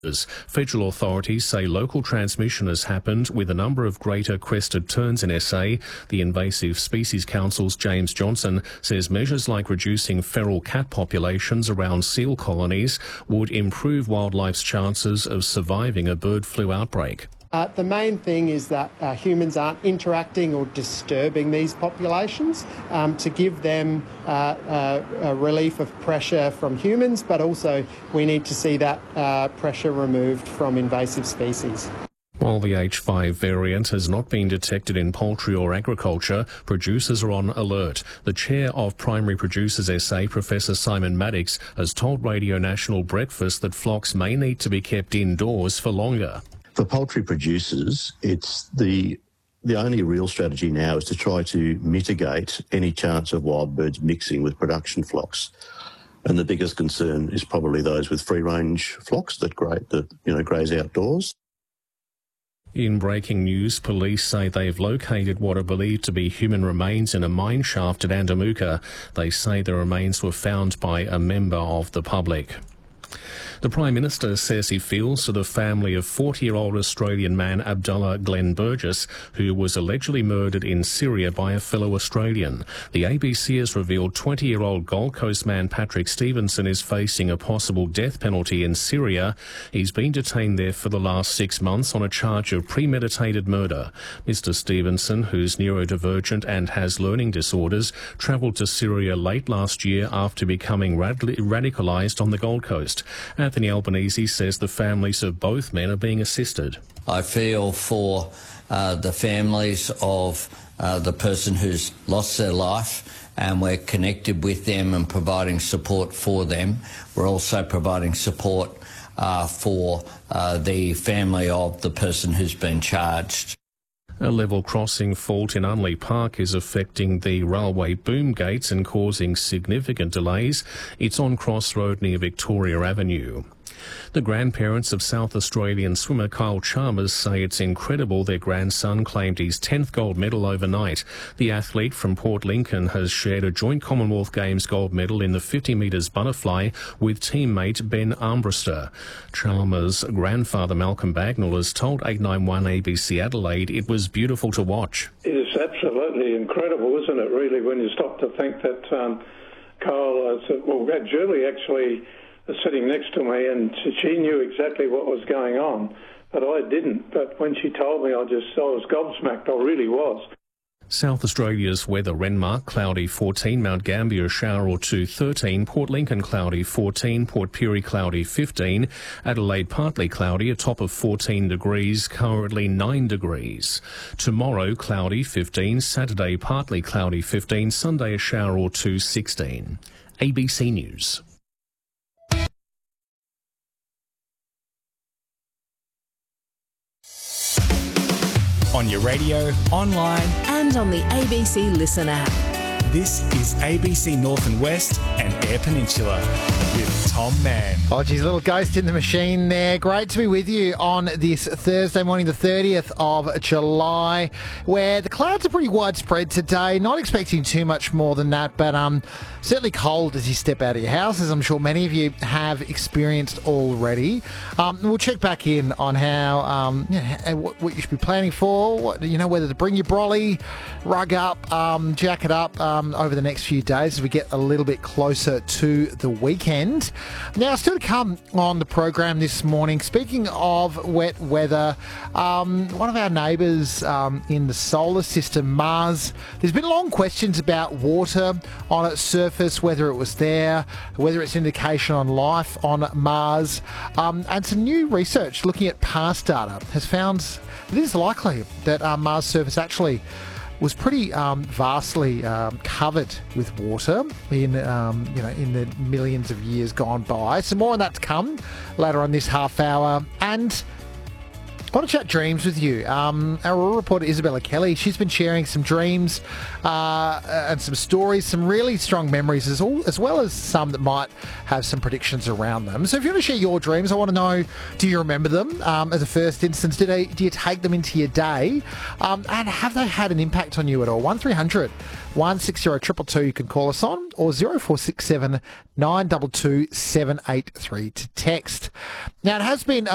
Federal authorities say local transmission has happened with a number of greater crested terns in SA. The Invasive Species Council's James Johnson says measures like reducing feral cat populations around seal colonies would improve wildlife's chances of surviving a bird flu outbreak. The main thing is that humans aren't interacting or disturbing these populations to give them a relief of pressure from humans, but also we need to see that pressure removed from invasive species. While the H5 variant has not been detected in poultry or agriculture, producers are on alert. The chair of Primary Producers SA, Professor Simon Maddox, has told Radio National Breakfast that flocks may need to be kept indoors for longer. For poultry producers, it's the only real strategy now is to try to mitigate any chance of wild birds mixing with production flocks. And the biggest concern is probably those with free-range flocks that graze outdoors. In breaking news, police say they've located what are believed to be human remains in a mine shaft at Andamuka. They say the remains were found by a member of the public. The Prime Minister says he feels for the family of 40-year-old Australian man Abdullah Glenn Burgess, who was allegedly murdered in Syria by a fellow Australian. The ABC has revealed 20-year-old Gold Coast man Patrick Stevenson is facing a possible death penalty in Syria. He's been detained there for the last 6 months on a charge of premeditated murder. Mr Stevenson, who's neurodivergent and has learning disorders, travelled to Syria late last year after becoming radicalised on the Gold Coast. Anthony Albanese says the families of both men are being assisted. I feel for the families of the person who's lost their life, and we're connected with them and providing support for them. We're also providing support for the family of the person who's been charged. A level crossing fault in Unley Park is affecting the railway boom gates and causing significant delays. It's on Cross Road near Victoria Avenue. The grandparents of South Australian swimmer Kyle Chalmers say it's incredible their grandson claimed his 10th gold medal overnight. The athlete from Port Lincoln has shared a joint Commonwealth Games gold medal in the 50 metres butterfly with teammate Ben Armbruster. Chalmers' grandfather Malcolm Bagnall has told 891 ABC Adelaide it was beautiful to watch. It is absolutely incredible, isn't it, really, when you stop to think that Kyle, Julie actually sitting next to me, and she knew exactly what was going on, but I didn't. But when she told me, I was gobsmacked. I really was. South Australia's weather: Renmark cloudy 14, Mount Gambier shower or two 13, Port Lincoln cloudy 14, Port Pirie cloudy 15, Adelaide partly cloudy, a top of 14 degrees, currently 9 degrees. Tomorrow cloudy 15, Saturday partly cloudy 15, Sunday a shower or two 16. ABC News. On your radio, online and on the ABC Listen app. This is ABC North and West and Eyre Peninsula with Tom Mann. Oh, geez, a little ghost in the machine there. Great to be with you on this Thursday morning, the 30th of July, where the clouds are pretty widespread today. Not expecting too much more than that, but certainly cold as you step out of your house, as I'm sure many of you have experienced already. We'll check back in on how, what you should be planning for, whether to bring your brolly, rug up, jacket up, over the next few days as we get a little bit closer to the weekend. Now, still to come on the program this morning, speaking of wet weather, one of our neighbours in the solar system, Mars, there's been long questions about water on its surface, whether it was there, whether it's an indication on life on Mars, and some new research looking at past data has found it is likely that Mars' surface actually was pretty vastly covered with water in the millions of years gone by. So more on that to come later on this half hour. And I want to chat dreams with you. Our rural reporter Isabella Kelly, she's been sharing some dreams and some stories, some really strong memories, as well as some that might have some predictions around them. So if you want to share your dreams, I want to know, do you remember them as a first instance? Do you take them into your day? And have they had an impact on you at all? 1300 160 222 you can call us on, or 0467 922 783 to text. Now, it has been a